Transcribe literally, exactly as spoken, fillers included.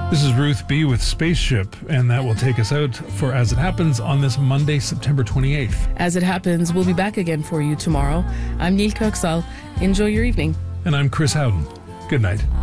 This is Ruth B. with Spaceship, and that will take us out for As It Happens on this Monday, September twenty-eighth. As It Happens, we'll be back again for you tomorrow. I'm Neil Kirksall. Enjoy your evening. And I'm Chris Howden. Good night.